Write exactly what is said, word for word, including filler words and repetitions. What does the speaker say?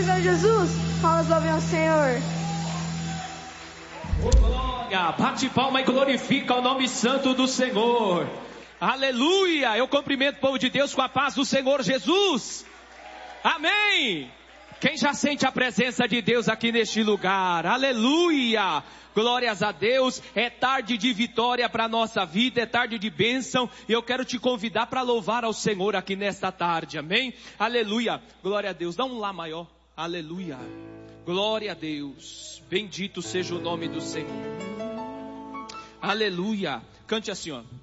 Senhor Jesus, palmas louvem ao Senhor. Oh, glória, bate palma e glorifica o nome santo do Senhor. Aleluia, eu cumprimento o povo de Deus com a paz do Senhor Jesus. Amém. Quem já sente a presença de Deus aqui neste lugar? Aleluia. Glórias a Deus. É tarde de vitória para a nossa vida, é tarde de bênção. E eu quero te convidar para louvar ao Senhor aqui nesta tarde. Amém? Aleluia. Glória a Deus. Dá um lá maior. Aleluia. Glória a Deus. Bendito seja o nome do Senhor. Aleluia. Cante assim, ó.